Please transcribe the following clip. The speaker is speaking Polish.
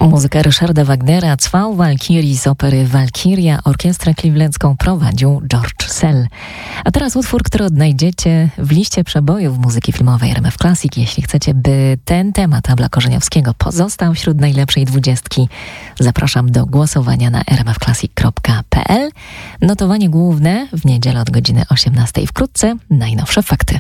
Muzyka Ryszarda Wagnera, Cwał Walkirii z opery Walkiria. Orkiestrę clevelandzką prowadził George Szell. A teraz utwór, który odnajdziecie w liście przebojów muzyki filmowej RMF Classic. Jeśli chcecie, by ten temat Abla Korzeniowskiego pozostał wśród najlepszej 20, zapraszam do głosowania na rmfclassic.pl. Notowanie główne w niedzielę od godziny 18. Wkrótce najnowsze fakty.